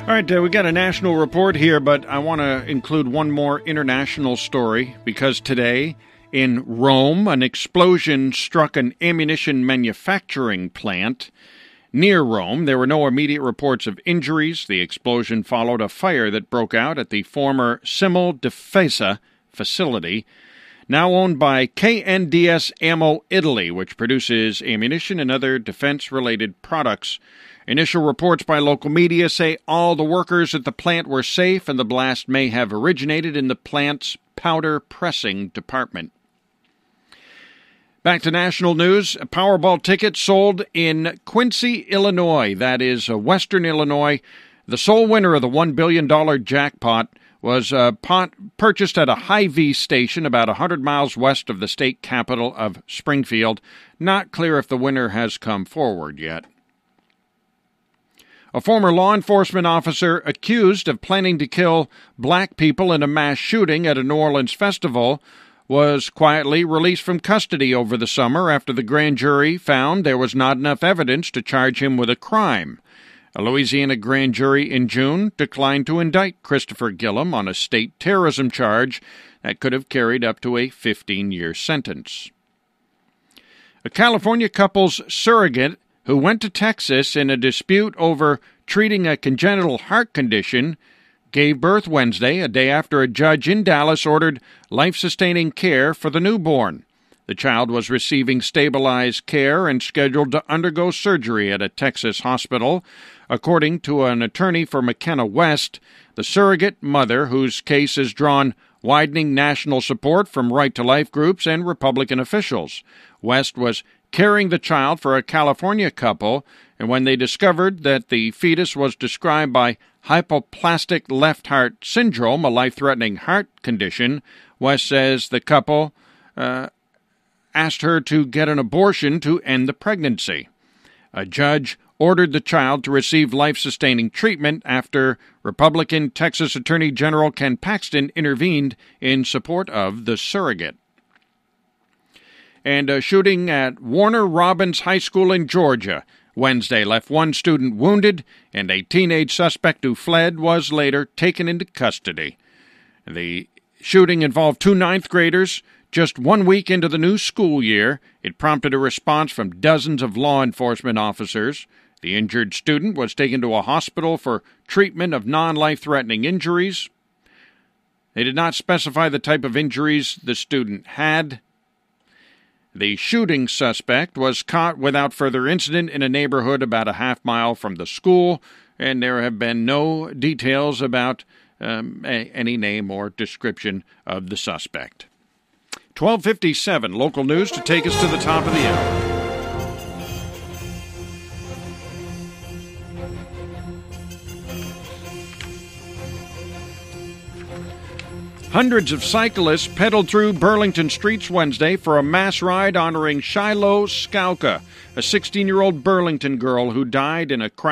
All right, we got a national report here, but I want to include one more international story because today in Rome, an explosion struck an ammunition manufacturing plant near Rome. There were no immediate reports of injuries. The explosion followed a fire that broke out at the former Simul Difesa facility, now owned by KNDS Ammo Italy, which produces ammunition and other defense-related products. Initial reports by local media say all the workers at the plant were safe and the blast may have originated in the plant's powder pressing department. Back to national news. A Powerball ticket sold in Quincy, Illinois. That is western Illinois. The sole winner of the $1 billion jackpot was purchased at a Hy-Vee station about 100 miles west of the state capital of Springfield. Not clear if the winner has come forward yet. A former law enforcement officer accused of planning to kill black people in a mass shooting at a New Orleans festival was quietly released from custody over the summer after the grand jury found there was not enough evidence to charge him with a crime. A Louisiana grand jury in June declined to indict Christopher Gillum on a state terrorism charge that could have carried up to a 15-year sentence. A California couple's surrogate who went to Texas in a dispute over treating a congenital heart condition gave birth Wednesday, a day after a judge in Dallas ordered life-sustaining care for the newborn. The child was receiving stabilized care and scheduled to undergo surgery at a Texas hospital. According to an attorney for McKenna West, the surrogate mother, whose case has drawn widening national support from right-to-life groups and Republican officials. West was carrying the child for a California couple, and when they discovered that the fetus was described by hypoplastic left heart syndrome, a life-threatening heart condition, West says the couple asked her to get an abortion to end the pregnancy. A judge ordered the child to receive life-sustaining treatment after Republican Texas Attorney General Ken Paxton intervened in support of the surrogate. And a shooting at Warner Robins High School in Georgia Wednesday left one student wounded, and a teenage suspect who fled was later taken into custody. The shooting involved two ninth graders. Just 1 week into the new school year, it prompted a response from dozens of law enforcement officers. The injured student was taken to a hospital for treatment of non-life-threatening injuries. They did not specify the type of injuries the student had. The shooting suspect was caught without further incident in a neighborhood about a half mile from the school, and there have been no details about any name or description of the suspect. 12:57, local news to take us to the top of the hour. Hundreds of cyclists pedaled through Burlington streets Wednesday for a mass ride honoring Shiloh Skauka, a 16-year-old Burlington girl who died in a crash